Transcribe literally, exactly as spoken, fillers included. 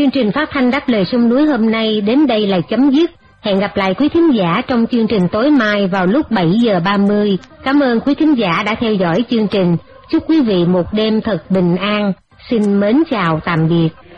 Chương trình phát thanh Đáp Lời Sông Núi hôm nay đến đây là chấm dứt. Hẹn gặp lại quý thính giả trong chương trình tối mai vào lúc bảy giờ ba mươi. Cảm ơn quý thính giả đã theo dõi chương trình. Chúc quý vị một đêm thật bình an. Xin mến chào tạm biệt.